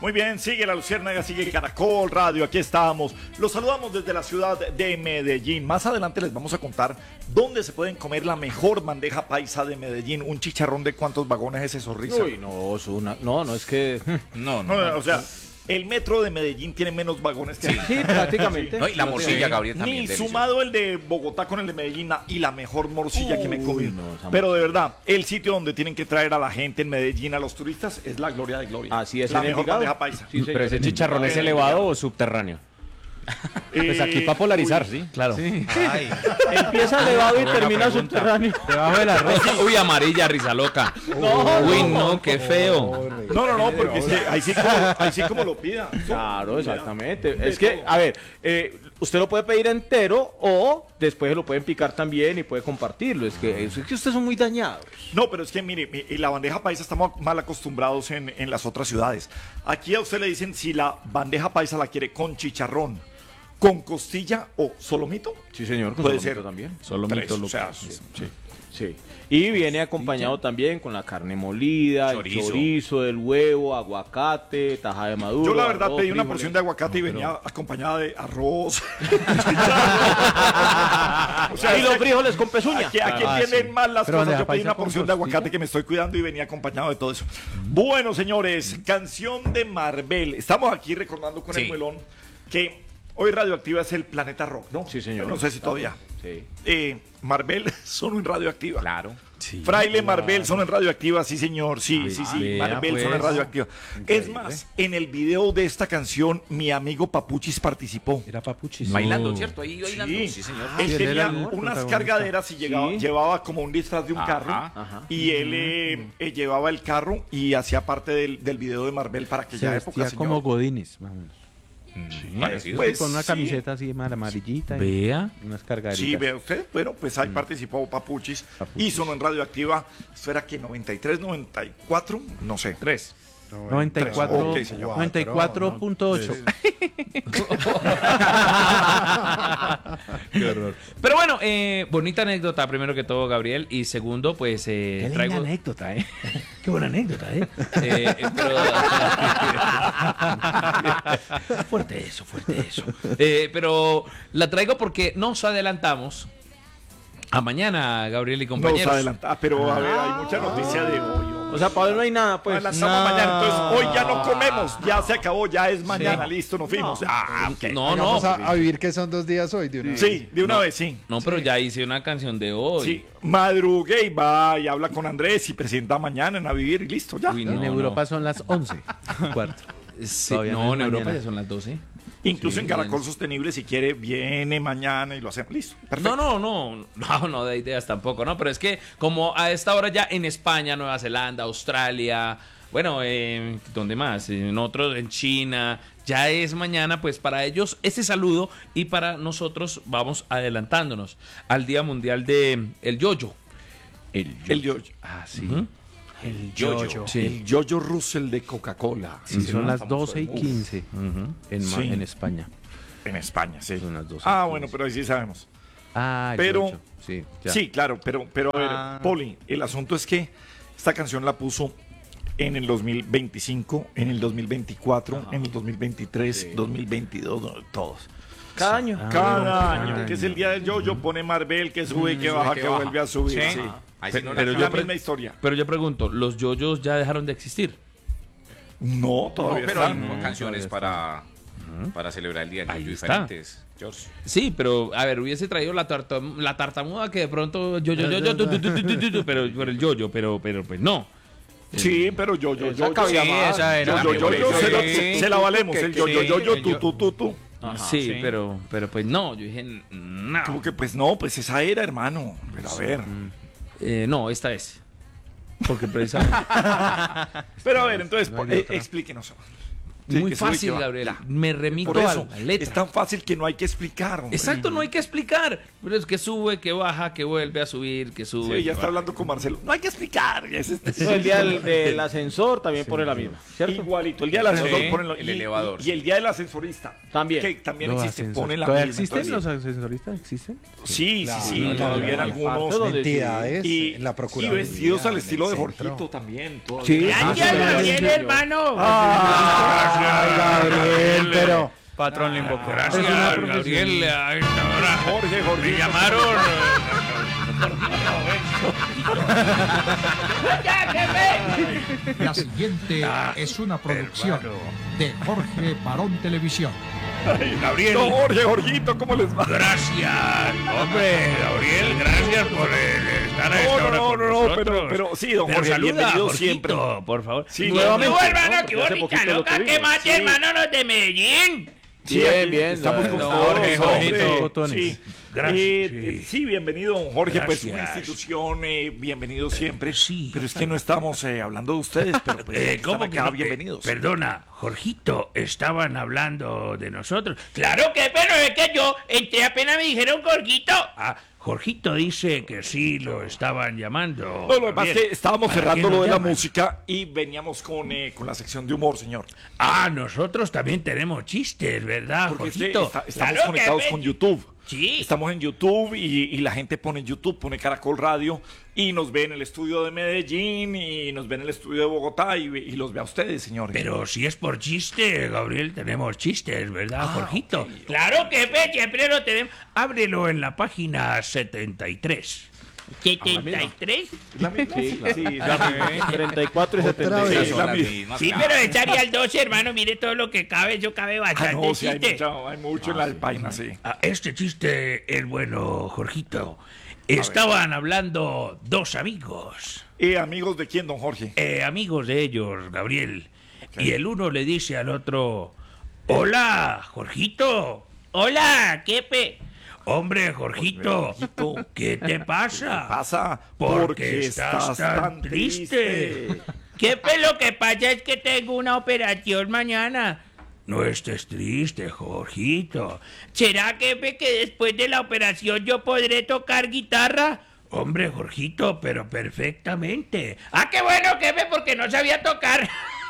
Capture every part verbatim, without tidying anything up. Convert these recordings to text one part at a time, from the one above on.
Muy bien, sigue La Luciérnaga, sigue Caracol Radio, aquí estamos. Los saludamos desde la ciudad de Medellín. Más adelante les vamos a contar dónde se pueden comer la mejor bandeja paisa de Medellín. Un chicharrón de cuántos vagones es eso, Risa. Uy, no, es una, no, no, es que... No, no, no, o sea... El metro de Medellín tiene menos vagones que... Sí, sí, prácticamente. No, y la morcilla, Gabriel, también. Ni delicioso. sumado el de Bogotá con el de Medellín y la mejor morcilla Uy, que me he comido. no, esa Pero de verdad, el sitio donde tienen que traer a la gente en Medellín, a los turistas, es la gloria de gloria. Así es, la en mejor Envigado. bandeja paisa. Sí, Pero ese chicharrón es En elevado o subterráneo. Pues aquí para polarizar, sí, claro. Ay. Empieza elevado y termina subterráneo. Debajo del arroz. Uy, amarilla, risa loca. Uy, no, qué feo. No, no, no, porque es que ahí sí como, ahí sí como lo pida. Claro, exactamente. Es que, a ver, eh, usted lo puede pedir entero o después lo pueden picar también y puede compartirlo. Es que, es que ustedes son muy dañados. No, pero es que mire, mi- y la bandeja paisa estamos mal acostumbrados en, en las otras ciudades. Aquí a usted le dicen si la bandeja paisa la quiere con chicharrón, con costilla o solomito. Sí, señor, con Puede solomito ser también. Tres, Solomito, o sea, Lucas. sí. Sí. Y viene acompañado también con la carne molida, Chorizo. el chorizo, el huevo, aguacate, taja de maduro. Yo la verdad arroz, pedí una frijoles. porción de aguacate y venía acompañada de arroz. O sea, Y los frijoles con pezuña. Aquí, aquí Ah, entienden sí. mal las Pero cosas. bandeja Yo pedí paisa una con porción de costilla. aguacate que me estoy cuidando y venía acompañado de todo eso. Bueno, señores, canción de Marvel. Estamos aquí recordando con Sí. el muelón que hoy Radioactiva es el Planeta Rock, ¿no? Sí, señor. No sé si todavía. Sí. Eh, Marvel son en Radioactiva. Claro. Fraile Marvel son en Radioactiva, sí señor, sí, sí, sí, vea, Marvel son en pues. Radioactiva. Es más, en el video de esta canción, mi amigo Papuchis participó. Era papuchis. Bailando, ¿cierto? Ahí bailando. Sí, Sí, señor. Él Sí, él tenía era el unas protagonista. cargaderas y llegaba- Sí. llevaba como un disfraz de un Ajá, carro. ajá. Y él eh, eh, llevaba el carro y hacía parte del, del video de Marvel para Se aquella época, vestía señor. como Godines, más o menos. Parecido. Pues, Con una sí. camiseta así más amarillita. y Vea. Unas cargaditas. Sí, ve usted. Bueno, pues ahí participó Papuchis. Papuchis. Y sonó en Radioactiva. ¿Eso era que noventa y tres, noventa y cuatro? No sé. Tres. noventa y cuatro, Ok, señor. noventa y cuatro punto ocho. Qué horror. Pero bueno, eh, bonita anécdota, primero que todo, Gabriel. Y segundo, pues eh, Qué traigo. linda anécdota, ¿eh? Qué buena anécdota, ¿eh? eh, eh, pero- Fuerte eso, fuerte eso. Eh, pero la traigo porque nos adelantamos a mañana, Gabriel y Nos compañeros. adelanta. Ah, pero a ver, hay mucha noticia de hoy. O sea, para hoy no hay nada, pues. Pues lanzamos mañana, entonces hoy ya no comemos, ya se acabó, ya es mañana, listo, nos fuimos. Ah, ok. No, no. Vamos a, a vivir que son dos días hoy de una vez. Sí, de una vez, sí. No, pero ya hice una canción de hoy. Sí, madrugué y va y habla con Andrés y presenta mañana en A Vivir y listo, ya. Uy, En no, Europa no. son las once. Cuarto. Sí, Todavía no, no en es Europa mañana. ya son las doce. Incluso Sí, en Caracol bien. Sostenible, si quiere, viene mañana y lo hacemos. Listo, perfecto. No, no, no, no, no de ideas tampoco, ¿no? Pero es que como a esta hora ya en España, Nueva Zelanda, Australia, bueno, eh, ¿dónde más? En otros, en China, ya es mañana, pues para ellos ese saludo y para nosotros vamos adelantándonos al Día Mundial de el Yoyo. El El yoyo. Ah, sí. El Yoyo. Sí. El yoyo Russell de Coca-Cola. Sí, son las doce y quince en, ma- Sí. en España. En España, sí. Son las doce. Ah, bueno, pero ahí sí sabemos. Ah, el Pero- yoyo. Sí, ya. Sí, claro, pero, pero a ver, Ah. Poli, el asunto es que esta canción la puso en el dos mil veinticinco, en el dos mil veinticuatro, en el dos mil veintitrés, dos mil veintidós, no, todos. Cada año. Ah, Cada bueno, año, cada que es año. el día del yo-yo, pone Marvel, que sube, que sube, baja, que que baja. vuelve a subir. Sí. Sí. Ahí sí Pero- no pero la- La yo pre- misma historia. Pero yo pregunto, ¿los yoyos ya dejaron de existir? No, No, todavía pero hay están. canciones para, para celebrar el día de Ahí Yoyo está. diferentes, George. Sí, pero a ver, hubiese traído la, tarta- la tartamuda que de pronto yo, yo, yo, yo, tu, tu, tu, tu, tu, tu, pero por el yoyo, pero, pero pues no. Sí, pero yo, yo, yo, yo, cabía sí, más. esa era. yo, yo, yo, yo, se, la- se- se la valemos. Que- El que- yo, yo, yo, yo, sí, tú, tú, tú, tú. sí, pero, pero pues no, yo dije, no. Como que pues no, pues esa era, hermano. Pero a ver. Eh, no, esta es. Porque precisamente. Pero a ver, entonces, No hay po- eh, otra. explíquenos. Sí, Muy que sube y fácil, que va. Gabriel. Ya. Me remito Por a eso, la letra. es tan fácil que no hay que explicar. hombre. Exacto, no hay que explicar. Pero es que sube, que baja, que vuelve a subir, que sube. Sí, que ya está baja. hablando con Marcelo. No hay que explicar. ya es este- No, el día del, del ascensor también pone la misma, ¿cierto? Igualito. El día del ascensor Sí, ponen lo- el y- elevador. Y, y el día del ascensorista. También. Que también Los existe. ascensor- Ponen la ¿Todavía misma, existen entonces, los ascensoristas? ¿Existen? Sí, Claro, sí, sí. claro, todavía en claro. algunos. Parte donde- Entidades, Y, en la y Procuraduría. vestidos al en estilo el de centro. Jorgito también. todavía. Sí. Gracias, Ah, sí, Gabriel, sí, hermano. Ay, Gabriel, pero Patrón le invocó. Gracias, Gabriel. A esta hora. Jorge, Jorge. Me llamaron. ¡Ya, jefe! La siguiente es una producción de Jorge Barón Televisión. Gabriel. No, Jorge, Jorgito, ¿cómo les va? Gracias, hombre, Gabriel, gracias por eh, estar a esta No, hora no, con no, no, nosotros. pero, pero sí, don Pero Jorge, saluda, bienvenido Jorgito, siempre. por favor. Sí, Nuevamente, ¿Qué hubo, hermano? ¿no? ¿Qué Porque hace hubo, poquito lo loca? ¿Qué tuvimos. más, Sí. hermano, los de Medellín? Bien, bien. Estamos con la- todos, Jorge, hombre. Jorgito, botones. Sí. Gracias, Eh, sí. sí, bienvenido, don Jorge. Pues una Gracias. institución, eh, bienvenido siempre. Sí. Pero es que no estamos eh, hablando de ustedes, pero pues, Eh, están ¿Cómo que acá, no? bienvenidos. Eh, perdona, Jorgito, estaban hablando de nosotros. Claro que, pero es que yo entré apenas me dijeron Jorgito. Ah, Jorgito dice que sí lo estaban llamando. No, lo que pasa es Gabriel. que estábamos ¿Para cerrando qué lo nos de la llaman? música y veníamos con, eh, con la sección de humor, señor. Ah, nosotros también tenemos chistes, ¿verdad, Porque es que Jorgito? está- estamos Claro que conectados ve- con YouTube. Sí. Estamos en YouTube y, y la gente pone en YouTube, pone Caracol Radio y nos ve en el estudio de Medellín y nos ve en el estudio de Bogotá y, y los ve a ustedes, señores. Pero si es por chiste, Gabriel, tenemos chistes, ¿verdad, Jorgito? Claro que, ve, siempre lo tenemos. Ábrelo en la página setenta y tres. ¿setenta y tres? ¿Es la misma? Sí, claro. Sí, es la misma. treinta y cuatro y Otra setenta y vez. seis. Sí, Son la las misma. mismas, Sí, claro. pero estaría el doce, hermano. Mire todo lo que cabe. Eso cabe Ah, bastante no, sí, hay, chiste. mucha- hay mucho en la vaina, sí. Ah, este chiste es bueno, Jorgito. Estaban hablando dos amigos, Eh, amigos de quién, don Jorge. eh, amigos de ellos, Gabriel. Y el uno le dice al otro, hola, Jorgito. Hola, ¿qué pe? Hombre, Jorgito, ¿qué te pasa? Pasa Porque estás tan triste. ¿Qué pe? Lo que pasa es que tengo una operación mañana. No estés triste, Jorgito. ¿Será, jefe, que después de la operación yo podré tocar guitarra? Hombre, Jorgito, pero perfectamente. Ah, qué bueno, jefe, porque no sabía tocar.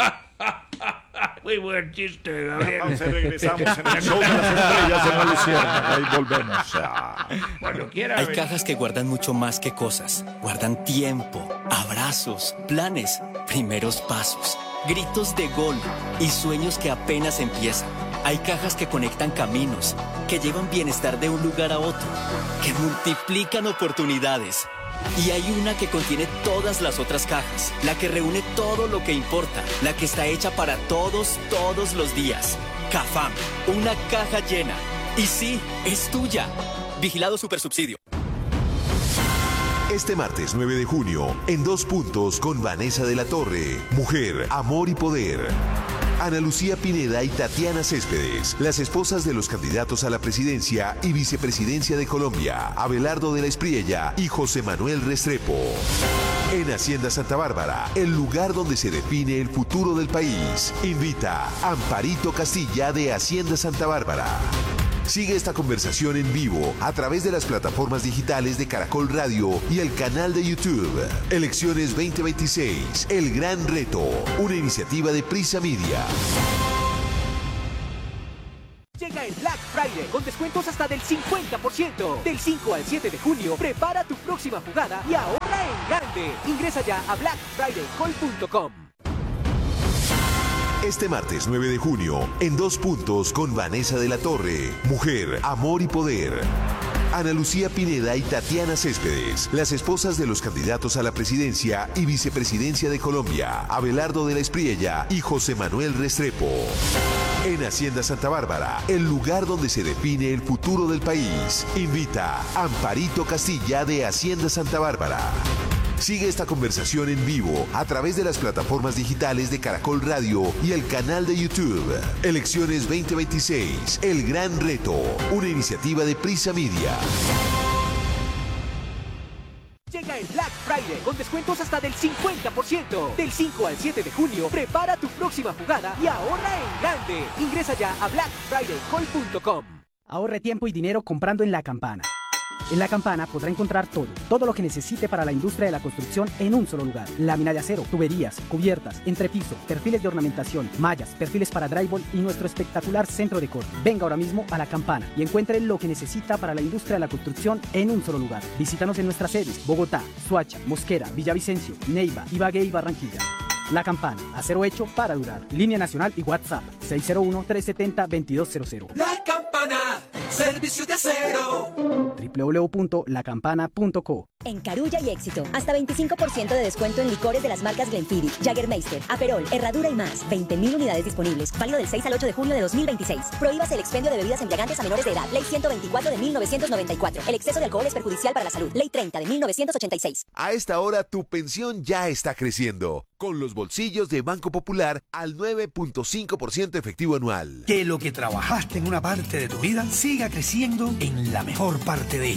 Muy buen chiste, Gabriel. Entonces regresamos en el show de las estrellas en la Luciérnaga. Ahí volvemos. Ah. Cuando quiera. Hay ven. cajas que guardan mucho más que cosas. Guardan tiempo, abrazos, planes, primeros pasos, gritos de gol y sueños que apenas empiezan. Hay cajas que conectan caminos, que llevan bienestar de un lugar a otro, que multiplican oportunidades. Y hay una que contiene todas las otras cajas, la que reúne todo lo que importa, la que está hecha para todos, todos los días. Cafam, una caja llena. Y sí, es tuya. Vigilado Supersubsidio. Este martes nueve de junio, en Dos Puntos con Vanessa de la Torre, Mujer, Amor y Poder. Ana Lucía Pineda y Tatiana Céspedes, las esposas de los candidatos a la presidencia y vicepresidencia de Colombia, Abelardo de la Espriella y José Manuel Restrepo. En Hacienda Santa Bárbara, el lugar donde se define el futuro del país, invita Amparito Castilla de Hacienda Santa Bárbara. Sigue esta conversación en vivo a través de las plataformas digitales de Caracol Radio y el canal de YouTube. Elecciones veinte veintiséis, El Gran Reto, una iniciativa de Prisa Media. Llega el Black Friday con descuentos hasta del cincuenta por ciento. Del cinco al siete de junio, prepara tu próxima jugada y ahorra en grande. Ingresa ya a black friday call punto com. Este martes nueve de junio, en Dos Puntos con Vanessa de la Torre, Mujer, Amor y Poder. Ana Lucía Pineda y Tatiana Céspedes, las esposas de los candidatos a la presidencia y vicepresidencia de Colombia, Abelardo de la Espriella y José Manuel Restrepo. En Hacienda Santa Bárbara, el lugar donde se define el futuro del país, invita Amparito Castilla de Hacienda Santa Bárbara. Sigue esta conversación en vivo a través de las plataformas digitales de Caracol Radio y el canal de YouTube. Elecciones veinte veintiséis, El Gran Reto, una iniciativa de Prisa Media. Llega Llega el Black Friday con descuentos hasta del cincuenta por ciento. Del cinco al siete de junio, prepara tu próxima jugada y ahorra en grande. Ingresa ya a black friday call punto com. Ahorre tiempo y dinero comprando en La Campana. En La Campana podrá encontrar todo, todo lo que necesite para la industria de la construcción en un solo lugar. Lámina de acero, tuberías, cubiertas, entrepiso, perfiles de ornamentación, mallas, perfiles para drywall y nuestro espectacular centro de corte. Venga ahora mismo a La Campana y encuentre lo que necesita para la industria de la construcción en un solo lugar. Visítanos en nuestras sedes: Bogotá, Soacha, Mosquera, Villavicencio, Neiva, Ibagué y Barranquilla. La Campana, acero hecho para durar. Línea nacional y WhatsApp seis cero uno, tres siete cero, dos dos cero cero. La Campana, servicio de acero. doble u doble u doble u punto la campana punto co. En Carulla y Éxito, hasta veinticinco por ciento de descuento en licores de las marcas Glenfiddich, Jägermeister, Aperol, Herradura y más. veinte mil unidades disponibles. Válido del seis al ocho de junio de dos mil veintiséis. Prohíbas el expendio de bebidas embriagantes a menores de edad. Ley ciento veinticuatro de mil novecientos noventa y cuatro. El exceso de alcohol es perjudicial para la salud. Ley treinta de mil novecientos ochenta y seis. A esta hora tu pensión ya está creciendo, con los bolsillos de Banco Popular al nueve punto cinco por ciento efectivo anual. Que lo que trabajaste en una parte de tu vida siga creciendo en la mejor parte de ella.